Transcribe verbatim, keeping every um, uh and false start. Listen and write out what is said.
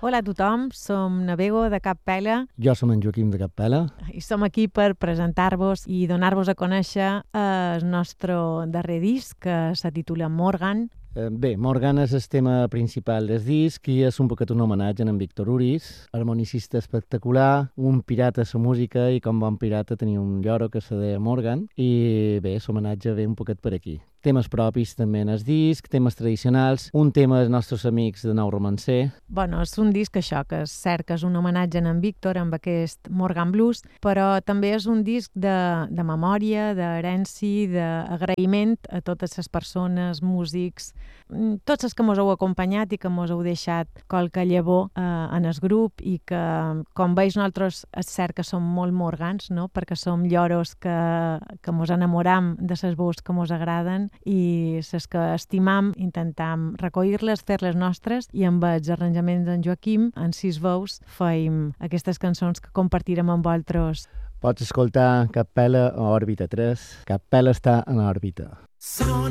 Hola a tothom, som Navego de Cappela. Jo som en Joaquim de Cappela. I som aquí per presentar-vos i donar-vos a conèixer el nostre darrer disc, que se titula Morgan. Eh, bé, Morgan és el tema principal del disc i és un poquet un homenatge a en Víctor Uris, harmonicista espectacular, un pirata a la música i com bon pirata tenia un lloro que se deia Morgan i bé, l'homenatge ve un poquet per aquí. Temes propis també en el disc, temes tradicionals, un tema dels nostres amics de Nou Romancer. Bueno, és un disc això, que és cert que és un homenatge a en Víctor amb aquest Morgan Blues, però també és un disc de, de memòria, d'herència, d'agraïment a totes les persones, músics, tots els que mos heu acompanyat i que mos heu deixat qualque llavor eh, en el grup i que, com veus, nosaltres és cert que som molt morgans, no? Perquè som lloros que, que mos enamoram de les veus que mos agraden i les que estimam, intentam recollir-les, fer-les nostres i amb els arranjaments d'en Joaquim, en sis veus, feim aquestes cançons que compartirem amb vosaltres. Pots escoltar Cappela a Òrbita tres. Cappela està en òrbita.